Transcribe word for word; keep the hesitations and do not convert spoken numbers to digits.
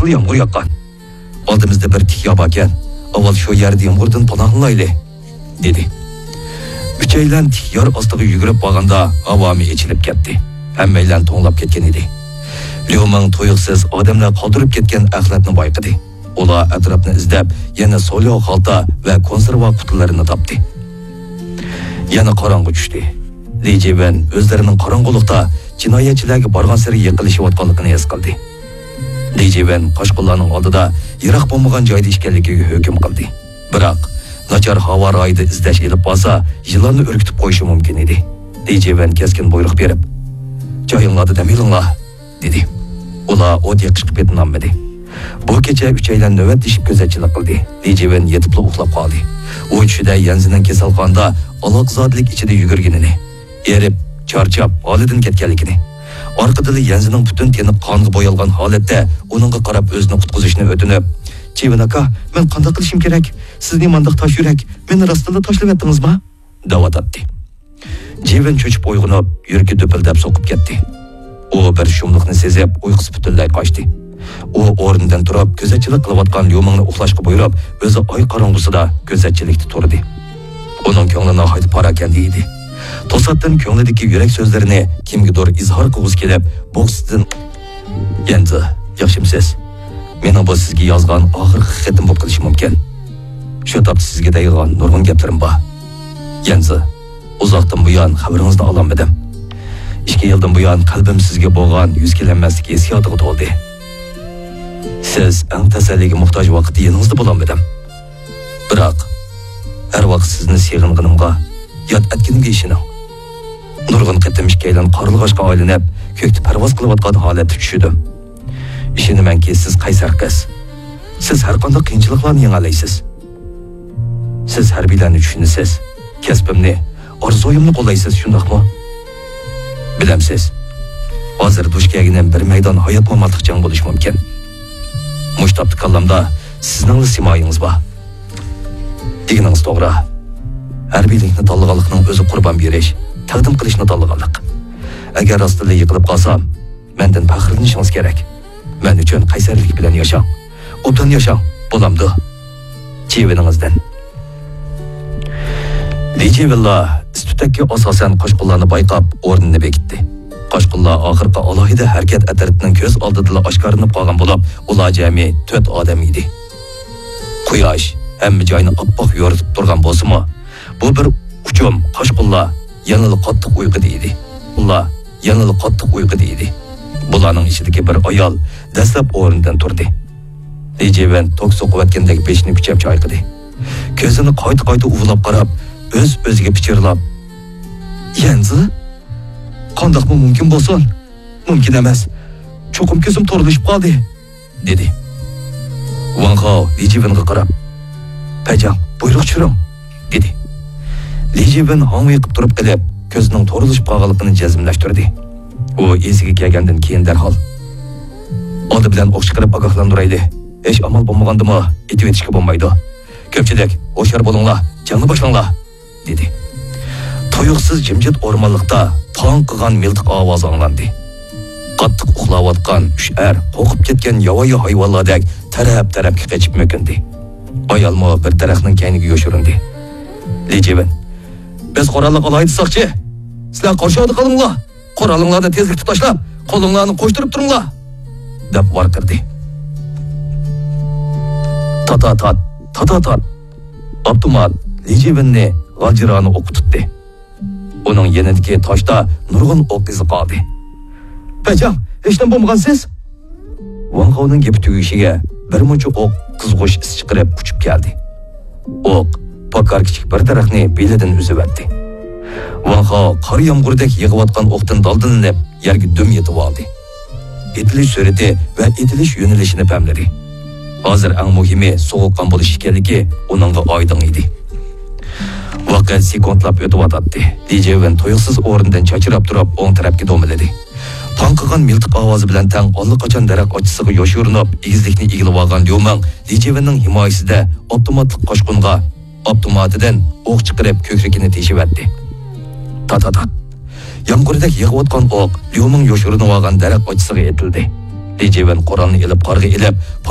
asıl yağmur yaqqan. Oldimizda bir tik yob ekan. Avval shu yerda yağmurdan panohlayli, dedi. Üçeylen tik yor ostiga yugurib borganda avomi echilib ketdi. Hammanglar to'nglab ketgan edi. Liumang to'yiqsiz odamlar qoldirib ketgan axlatni bayqadi. Ular atrofni izlab, yana so'lyoq xalta va konserva qutilarini topdi. Yana qorong'i tushdi. Li Jiwen o'zlarining qorong'ulikda jinoyatchilarga borgan sari yiqilishayotganligini his qildi. Li Jiwen qo'shqonlarning oldida yiroq bo'lmagan joyda ekanligiga hukm qildi. Biroq nachar havo royida izlash elib bo'lsa, yilonni o'rkitib qo'yishi mumkin edi. Li Jiwen keskin buyruq berib, "Joyinglarda demilinglar", dedi. Ular o't yoqishga betinolmadi. Bu kecha uchaylar navbatdashib ko'zatchilik qildi. Li Jiwen yetib uxlab qoldi. U tushida Yanzining kasalxonada aloqzodlik ichida yugurganini, erib, charchab, holidan ketganligini, orqada Yanzining butun teni qonga bo'yalgan holatda uningga qarab o'zini qutqizishni o'tinib, "Jiwen aka, men qanday qilishim kerak? Sizning mandaq tosh yurak, meni rostida tashlab etdingizmi?" da'vatdi. Jiwen cho'chib uyg'onib, yuragi do'pildab so'qib ketdi. U bir shumliqni sezib, uyqusi butunlay qochdi. U o'rnidan turib, ko'zatchilik qilayotgan Liumangni uxlashga buyurib, o'zi oy qorong'usida ko'zatchilikda turdi. Uning ko'ngli nihoyat parakanda edi. To'satdan ko'nglidagi yurak so'zlarini kimgadir izhor qilg'isi kelib, bo'g'zidan "Endi, yaxshimisiz? Meni bu sizga yozgan oxirgi xatim bo'lib qolishi mumkin. Shu topda sizga deyilgan nurg'un gaplarim bor. Endi uzoqdan buyon xabaringizni ololmadim. ikki yildan buyon qalbim sizga bo'lgan yuz kelinmaslik hissiyotiga to'ldi. Siz eng tasalliga muhtoj vaqtda yaningizda bo'lolmadim. Biroq har vaqt sizni sevganimga, yod etganimga ishoning. Nurg'un qatim ikkilan qorilg'ashga aylanib, ko'kda parvoz qilayotgan holatda tushdim. Ishonamanki, siz qaysar qiz. Siz har qanday qiyinchiliklarni yengalaysiz. Siz harbiylarni tushunasiz. Kasbimni, orzuimni qo'llaysiz, shundaqmi? Bilamsiz, hozir duch kelgan bir maydon hayot mamotlik jang bo'lishi mumkin. Mushtobda kallamda sizning simoyingiz bor. Deganingiz to'g'ri. Harbiylikni tanlaganlikning o'zi qurban berish, taqdim qilishni tanlaganlik. Agar rostida yiqilib qolsam, mendan faxrlanishingiz kerak. Men uchun qaysarlik bilan yashang. Obdan yashang, bo'lamdi. Jiweningizdan. Li Jiwen institutga asosan qo'shqonlarni bayqab o'rnini bekitdi. Qo'shqonlar oxirgi alohida harakat atritining ko'z oldida oshkorinib qolgan bo'lib, ular jami to'rt odam edi. Quyosh hamma joyni oppoq yoritib turgan bo'lsa-mu, bu bir uchum qo'shqonlar yanada qattiq uyquda edi. Ular yanada qattiq uyquda edi. Bularning ichidagi bir ayol dastlab o'rnidan turdi. Li Jiwen tok so'qiyotgandek beshini kuchab chayqadi. Ko'zini qayta-qayta uvlab qarab, o'z-o'ziga pichirlab, "Yanzi? Qandaqmi mumkin bo'lsin? Mumkin emas. Cho'qim ko'zim to'rilishib qoldi", dedi. Wang Hao Li Jiwenga qarab, "Pajang, buyruq tushiring", dedi. Li Jiwen hang'iyib turib qilib, ko'zining to'rilishib qolganligini jazmlashtirdi. U esiga kelgandan keyin darhol oldi bilan o'q chiqarib ogohlantiraydi. Hech amal bo'lmagandimi, etib etishga bo'lmaydi. Ko'pchilik, o'shar bo'linglar, jangni boshlanglar, dedi. To'yiqsiz jimjit o'rmonlikda tong qilgan miltiq ovozi anglandi. Qattiq uxlayotgan uch er qo'rqib ketgan yovvoyi hayvonlardek taraf-tarafga qochib mo'kindi. Ayolmo bir daraxtning kayniga yo'shirindi. Li Jiwen, "Biz qurolliq olaydi soqchi. Sizlar qo'shadi qilinglar. Qurolinglarni tezlikda tashlab, qo'linglarni qo'shtirib turinglar", deb varqirdi. Ta-ta-tat, ta-ta-tat. Abdumat Li Jiwenni g'ajirani o'qitdi. Uning yanidagi toshda nurg'un o'q izi qoldi. "Pajang, hech nima bo'lmagansiz?" Wang Haoning gapi tugishiga bir muncha o'q qizg'ush is chiqarib uchib keldi. O'q pakar kichik bir daraxtni belidan uzib o'tdi. Wang Hao qor yomg'irdak yig'ayotgan o'qdan daldinib, yerga dum yetib oldi. Etilish surati va etilish yo'nalishini pamladi. Hozir eng muhimi so'g'uqqan bo'lish ekanligi uningga oydin edi. Vaqt sekundlab o'tib o'tdi. Li Jiwen to'yiqsiz o'rnidan chachirab turib, o'ng tarafga do'miladi. Tanqigan miltiq ovozi bilan tang allaqachon daraxt ochisiga yo'shirinib, egizlikni egilib olgan Liumang Li Jiwenning himoyasida avtomatik qo'shqonga avtomatidan o'q chiqarib ko'kragini teshib o'tdi. Ta-ta-ta. Yomg'irdak yig'ayotgan o'q Liumang yo'shirinib olgan daraxt ochisiga etildi. Lijeven Qur'onni ilib qarg'a ilib